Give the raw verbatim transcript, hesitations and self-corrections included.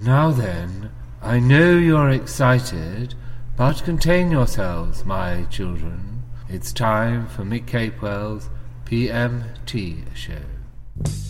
Now then, I know you're excited, but contain yourselves, my children. It's time for Mick Capewell's P M T show.